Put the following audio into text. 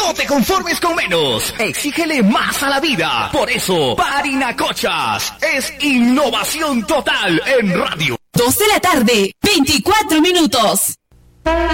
No te conformes con menos. Exígele más a la vida. Por eso, Parinacochas es innovación total en radio. 2 de la tarde, 24 minutos.